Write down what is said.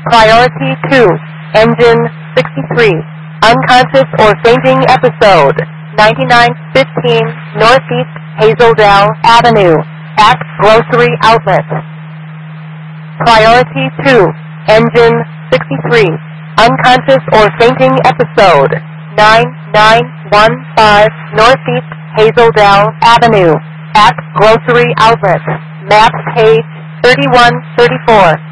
Priority 2, Engine 63, unconscious or fainting episode, 9915 Northeast Hazeldale Avenue, at Grocery Outlet. Priority 2, Engine 63, unconscious or fainting episode, 9915 Northeast Hazeldale Avenue, at Grocery Outlet, map page 3134.